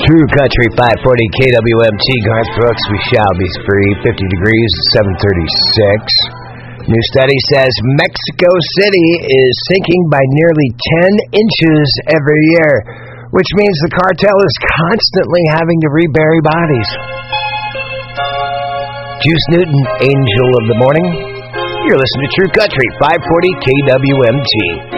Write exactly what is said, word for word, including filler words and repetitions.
True Country five forty K W M T, Garth Brooks, we shall be free. fifty degrees, seven thirty-six. New study says Mexico City is sinking by nearly ten inches every year, which means the cartel is constantly having to rebury bodies. Juice Newton, Angel of the Morning. You're listening to True Country five forty K W M T.